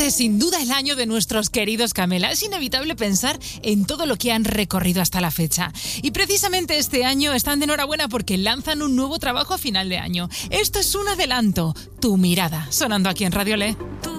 es sin duda el año de nuestros queridos Camela. Es inevitable pensar en todo lo que han recorrido hasta la fecha. Y precisamente este año están de enhorabuena porque lanzan un nuevo trabajo a final de año. Esto es un adelanto. Tu mirada, sonando aquí en Radio Le.